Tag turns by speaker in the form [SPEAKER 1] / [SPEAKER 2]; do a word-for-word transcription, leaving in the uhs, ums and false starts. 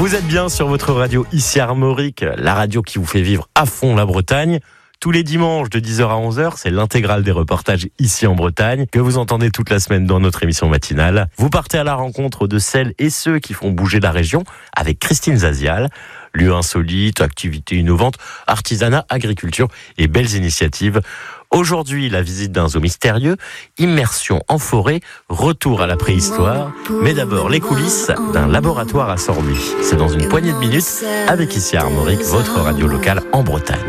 [SPEAKER 1] Vous êtes bien sur votre radio ici Armorique, la radio qui vous fait vivre à fond la Bretagne. Tous les dimanches de dix heures à onze heures, c'est l'intégrale des reportages ici en Bretagne que vous entendez toute la semaine dans notre émission matinale. Vous partez à la rencontre de celles et ceux qui font bouger la région avec Christine Zazial. Lieux insolites, activités innovantes, artisanat, agriculture et belles initiatives. Aujourd'hui, la visite d'un zoo mystérieux, immersion en forêt, retour à la préhistoire, mais d'abord les coulisses d'un laboratoire à Sorny. C'est dans une poignée de minutes avec ici à Armorique, votre radio locale en Bretagne.